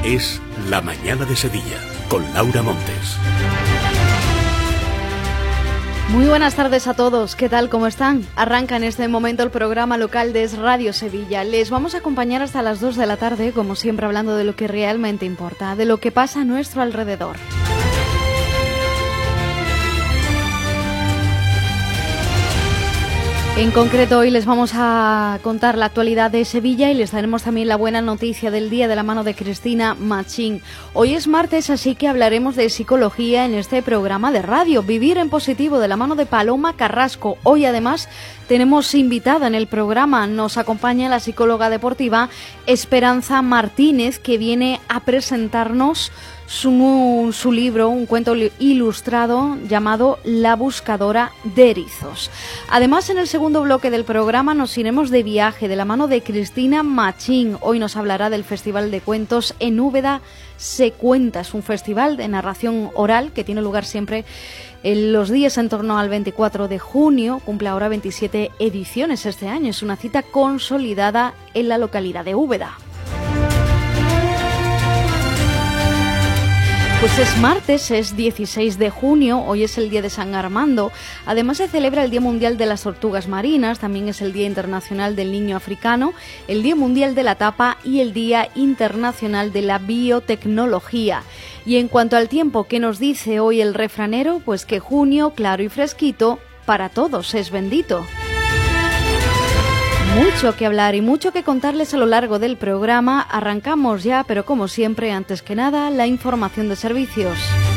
Es La Mañana de Sevilla, con Laura Montes. Muy buenas tardes a todos, ¿qué tal? ¿Cómo están? Arranca en este momento el programa local de Es Radio Sevilla. Les vamos a acompañar hasta las 2 de la tarde, como siempre hablando de lo que realmente importa, de lo que pasa a nuestro alrededor. En concreto, hoy les vamos a contar la actualidad de Sevilla y les daremos también la buena noticia del día de la mano de Cristina Machín. Hoy es martes, así que hablaremos de psicología en este programa de radio. Vivir en positivo de la mano de Paloma Carrasco. Hoy, además, tenemos invitada en el programa. Nos acompaña la psicóloga deportiva Esperanza Martínez, que viene a presentarnos su libro, un cuento ilustrado llamado La buscadora de erizos. Además, en el segundo bloque del programa nos iremos de viaje de la mano de Cristina Machín. Hoy nos hablará del Festival de Cuentos en Úbeda Se Cuenta. Es un festival de narración oral que tiene lugar siempre en los días en torno al 24 de junio. Cumple ahora 27 ediciones este año. Es una cita consolidada en la localidad de Úbeda. Pues es martes, es 16 de junio, hoy es el Día de San Armando. Además se celebra el Día Mundial de las Tortugas Marinas, también es el Día Internacional del Niño Africano, el Día Mundial de la Tapa y el Día Internacional de la Biotecnología. Y en cuanto al tiempo, ¿qué nos dice hoy el refranero? Pues que junio, claro y fresquito, para todos es bendito. Mucho que hablar y mucho que contarles a lo largo del programa. Arrancamos ya, pero como siempre, antes que nada, la información de servicios.